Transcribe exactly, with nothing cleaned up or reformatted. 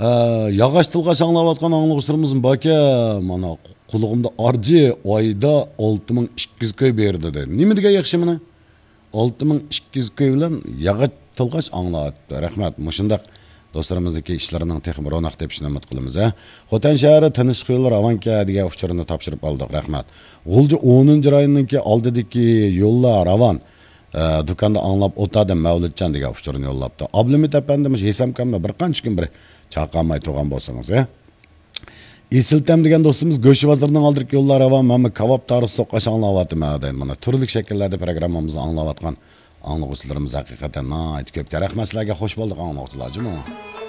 Yağaç tılgaç anlayatkan anlıqçılarımızın baka mana qulğumda arjı ayda olti ming ikki yuz köy berdi dedi. Nima degan yaxshi mana? olti ming ikki yuz köy bilan yağaç tılgaç anlayapti. Rahmat. Mushundaq do'stlarimizniki ishlarining texmi ro'naq tepishini umid qilamiz. Xotan shahri Tinch yo'llar Avanka degan uchurini topshirib oldik. Rahmat. G'ulji o'ninchi rayonniki oldidagi yo'llar Avan do'konda anglab o'tadi Mavlidjon degan uchurini yo'llabdi. Ablimit apandimiz Esamkamda bir qancha kun bir chaqamay turgan bo'lsangiz, ha. Esiltam degan do'stimiz Go'shi bozorining oldirki yo'llari va mana kavob tarix so'qqash anglayapman. Mana turli shakllarda programmamizni anglayotgan anglovchilarimiz haqiqatan nihoyat ko'p. Rahmat sizlarga, xush bo'ldik anglovchilar.